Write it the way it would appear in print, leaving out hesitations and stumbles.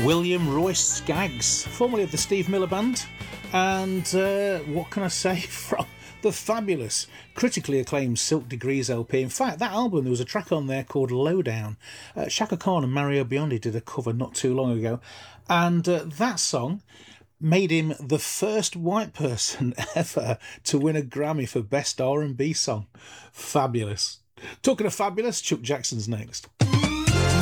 William Royce Skaggs, formerly of the Steve Miller Band, and what can I say, from the fabulous, critically acclaimed Silk Degrees LP. In fact, that album, there was a track on there called Lowdown. Shaka Khan and Mario Biondi did a cover not too long ago, and that song made him the first white person ever to win a Grammy for Best R&B Song. Fabulous. Talking of fabulous, Chuck Jackson's next.